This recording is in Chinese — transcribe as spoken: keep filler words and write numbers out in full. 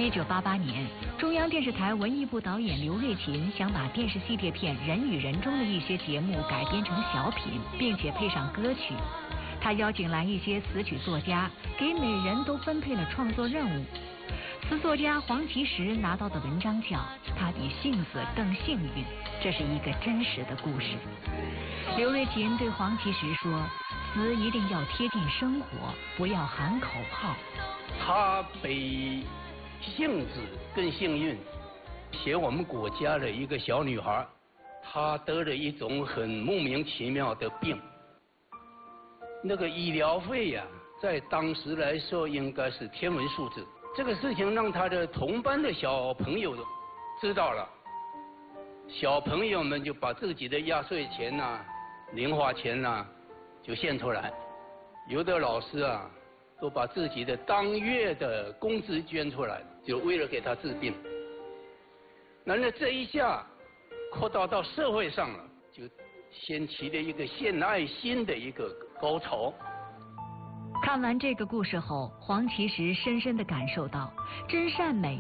一九八八年，中央电视台文艺部导演刘瑞琴想把电视系列片《人与人》中的一些节目改编成小品，并且配上歌曲。他邀请来一些词曲作家，给每人都分配了创作任务。词作家黄其实拿到的文章叫《他比杏子更幸运》，这是一个真实的故事。刘瑞琴对黄其实说：“词一定要贴近生活，不要喊口号。” 他比杏子更幸运，写我们国家的一个小女孩，她得了一种很莫名其妙的病，那个医疗费呀、啊，在当时来说应该是天文数字。这个事情让她的同班的小朋友都知道了，小朋友们就把自己的压岁钱呐、啊、零花钱呐、啊、就献出来，有的老师啊都把自己的当月的工资捐出来，就为了给他治病。那那这一下扩大到社会上了，就掀起了一个献爱心的一个高潮。 看完这个故事后，黄其实深深地感受到，真善美